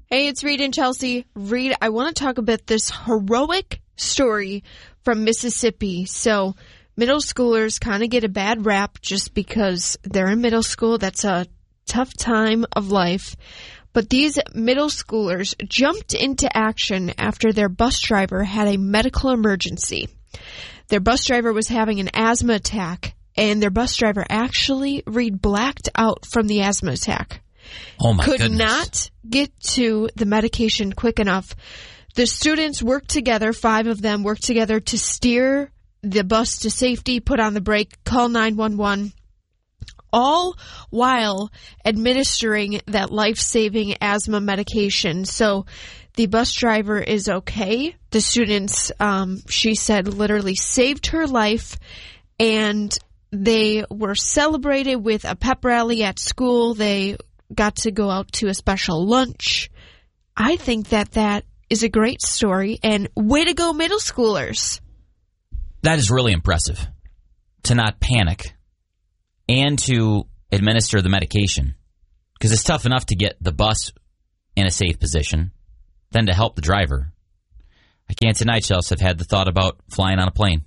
Hey, it's Reed and Chelsea. Reed, I want to talk about this heroic story from Mississippi. So middle schoolers kind of get a bad rap just because they're in middle school. That's a tough time of life. But these middle schoolers jumped into action after their bus driver had a medical emergency. Their bus driver was having an asthma attack, and their bus driver actually, Reed, blacked out from the asthma attack. Oh my Could goodness. not get to the medication quick enough. The students worked together, 5 of them worked together to steer the bus to safety, put on the brake, call 911, all while administering that life-saving asthma medication. So the bus driver is okay. The students, she said, literally saved her life, and they were celebrated with a pep rally at school. They got to go out to a special lunch. I think that is a great story, and way to go, middle schoolers. That is really impressive, to not panic and to administer the medication, because it's tough enough to get the bus in a safe position, then to help the driver. I can't deny, Chelsea, I've had the thought about flying on a plane.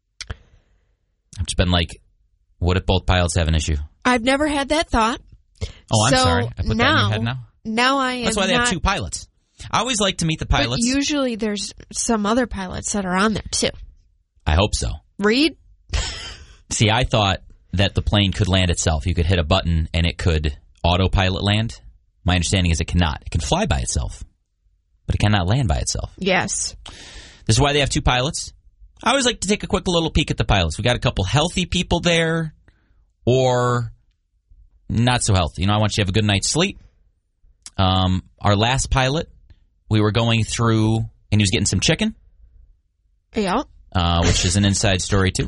I've just been like, what if both pilots have an issue? I've never had that thought. Oh, I'm So sorry. I put that in your head now? Now I am. That's why they have 2 pilots. I always like to meet the pilots. But usually there's some other pilots that are on there too. I hope so. Reed? See, I thought that the plane could land itself. You could hit a button and it could autopilot land. My understanding is it cannot. It can fly by itself, but it cannot land by itself. Yes. This is why they have 2 pilots. I always like to take a quick little peek at the pilots. We got a couple healthy people there, or not so healthy. I want you to have a good night's sleep. Our last pilot, we were going through, and he was getting some chicken. Yeah. Which is an inside story, too.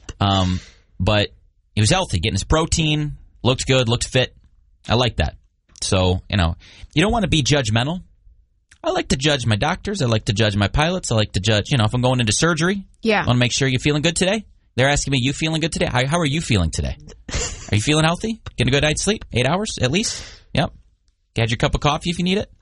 But he was healthy, getting his protein, looked good, looked fit. I like that. So, you don't want to be judgmental. I like to judge my doctors. I like to judge my pilots. I like to judge, if I'm going into surgery. Yeah. I want to make sure you're feeling good today. They're asking me, you feeling good today? How are you feeling today? Are you feeling healthy? Getting a good night's sleep? 8 hours at least? Yep. Had your cup of coffee if you need it?